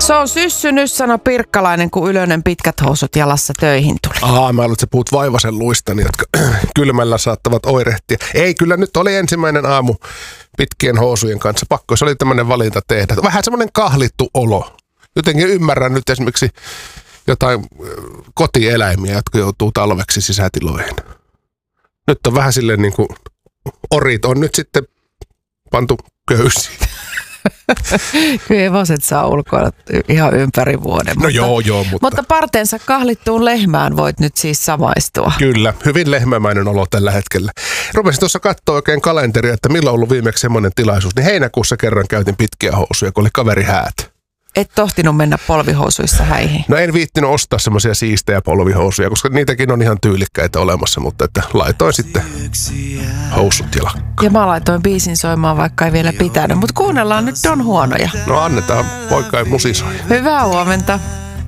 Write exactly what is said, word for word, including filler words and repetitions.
Se on syssynyt, sano Pirkkalainen, kun Ylönen pitkät housut jalassa töihin tuli. Aa, mä luulen, että sä puhut Vaivasen luistani, jotka kylmällä saattavat oirehtia. Ei, kyllä nyt oli ensimmäinen aamu pitkien housujen kanssa. Pakko, se oli tämmöinen valinta tehdä. Vähän semmoinen kahlittu olo. Jotenkin ymmärrän nyt esimerkiksi jotain kotieläimiä, jotka joutuu talveksi sisätiloihin. Nyt on vähän silleen niin kuin orit on nyt sitten pantu köysiin. Kyllä hevoset saa ulkoilla ihan ympäri vuoden. No mutta, joo, joo, mutta... Mutta parteensa kahlittuun lehmään voit nyt siis samaistua. Kyllä, hyvin lehmämäinen olo tällä hetkellä. Rupesin tuossa katsoa oikein kalenteria, että milloin on ollut viimeksi semmoinen tilaisuus. Niin heinäkuussa kerran käytin pitkiä housuja, kun oli kaveri häät. Et tohtinut mennä polvihousuissa häihin? No en viittinyt ostaa semmoisia siistejä polvihousuja, koska niitäkin on ihan tyylikkäitä olemassa, mutta että laitoin sitten housut jalakkaan. Ja mä laitoin biisin soimaan, vaikka ei vielä pitänyt, mutta kuunnellaan nyt Don Huonoja. No annetaan, poika ei musisoi. Hyvää huomenta.